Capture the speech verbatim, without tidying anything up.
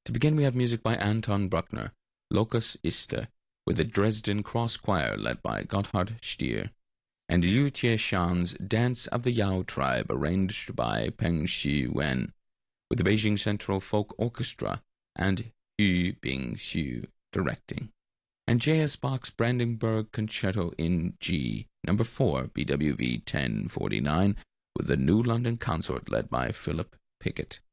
To begin, we have music by Anton Bruckner, Locus Iste, with the Dresden Cross Choir led by Gotthard Stier, and Liu Tieshan's Dance of the Yao Tribe, arranged by Peng Xi Wen, with the Beijing Central Folk Orchestra and Yu Bingxiu directing, and J S Bach's Brandenburg Concerto in G, number four, B W V ten forty-nine, with the New London Consort led by Philip Pickett.